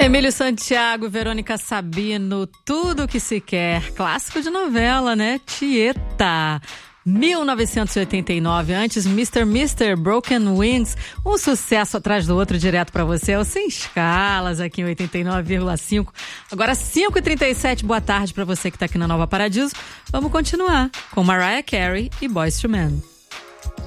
Emílio Santiago e Verônica Sabino, Tudo que se quer. Clássico de novela, né? Tieta. 1989, antes Mr. Broken Wings, um sucesso atrás do outro direto pra você, é o Sem Escalas aqui em 89,5. Agora 5h37, boa tarde pra você que tá aqui na Nova Paradiso. Vamos continuar com Mariah Carey e Boyz II Men.